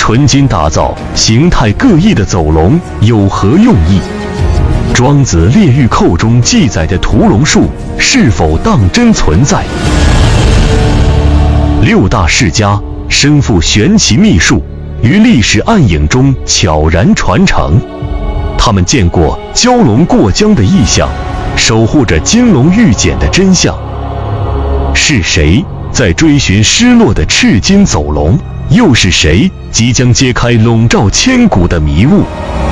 纯金打造、形态各异的走龙有何用意？庄子《列御寇》中记载的屠龙术是否当真存在？六大世家身负玄奇秘术，于历史暗影中悄然传承。他们见过蛟龙过江的异象，守护着金龙玉简的真相。是谁在追寻失落的赤金走龙？又是谁即将揭开笼罩千古的迷雾？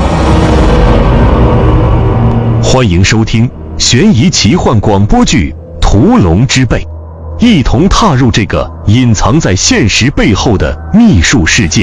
欢迎收听悬疑奇幻广播剧《屠龙之辈》，一同踏入这个隐藏在现实背后的秘术世界。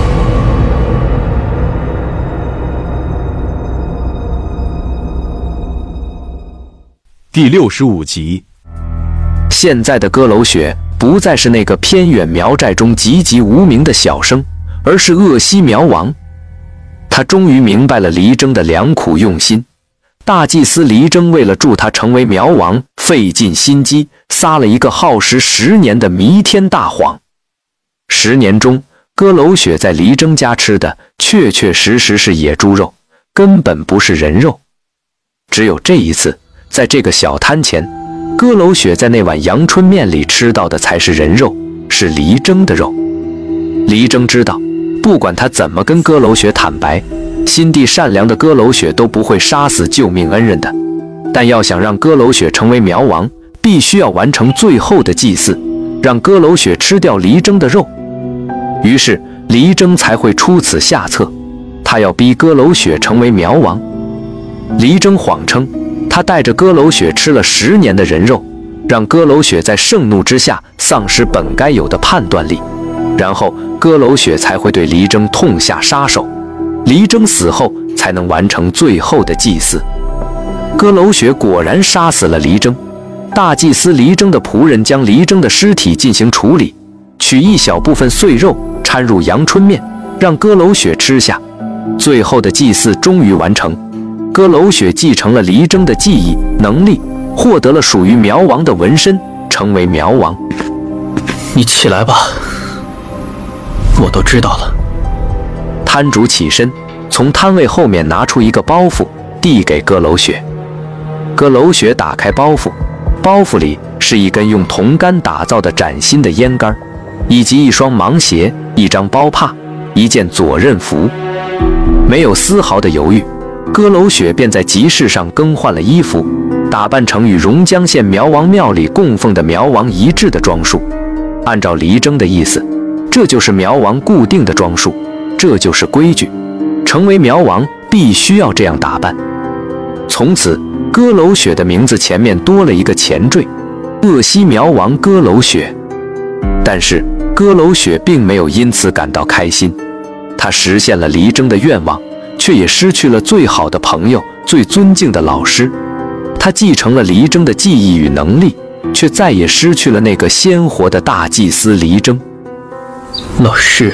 第65集。 现在的歌楼雪不再是那个偏远苗寨中籍籍无名的小生，而是鄂西苗王。他终于明白了黎征的良苦用心。大祭司黎征为了助他成为苗王，费尽心机，撒了一个耗时10年的弥天大谎。10年中，歌楼雪在黎征家吃的确确实实是野猪肉，根本不是人肉。只有这一次，在这个小摊前，歌楼雪在那碗阳春面里吃到的才是人肉，是黎征的肉。黎征知道，不管他怎么跟歌楼雪坦白，心地善良的歌楼雪都不会杀死救命恩人的。但要想让歌楼雪成为苗王，必须要完成最后的祭祀，让歌楼雪吃掉黎征的肉。于是黎征才会出此下策，他要逼歌楼雪成为苗王。黎征谎称他带着歌楼雪吃了10年的人肉，让歌楼雪在盛怒之下丧失本该有的判断力，然后歌楼雪才会对黎征痛下杀手。黎征死后才能完成最后的祭祀。歌楼雪果然杀死了黎征。大祭司黎征的仆人将黎征的尸体进行处理，取一小部分碎肉掺入阳春面，让歌楼雪吃下。最后的祭祀终于完成。歌楼雪继承了黎征的技艺能力，获得了属于苗王的纹身，成为苗王。 你起来吧，我都知道了。 摊主起身，从摊位后面拿出一个包袱，递给歌楼雪。歌楼雪打开包袱，包袱里是一根用铜杆打造的崭新的烟杆，以及一双芒鞋、一张包帕、一件左衽服。没有丝毫的犹豫，歌楼雪便在集市上更换了衣服，打扮成与榕江县苗王庙里供奉的苗王一致的装束。按照黎征的意思，这就是苗王固定的装束，这就是规矩，成为苗王必须要这样打扮。从此，歌楼雪的名字前面多了一个前缀，鄂西苗王歌楼雪。但是歌楼雪并没有因此感到开心，他实现了黎征的愿望，却也失去了最好的朋友、最尊敬的老师。他继承了黎征的技艺与能力，却再也失去了那个鲜活的大祭司黎征。 老师，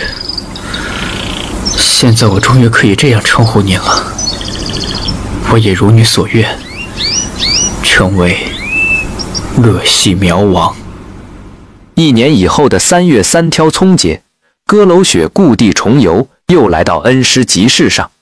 现在我终于可以这样称呼您了。我也如你所愿，成为鄂西苗王。 1年以后的3月3挑葱节，歌楼雪故地重游，又来到恩施集市上。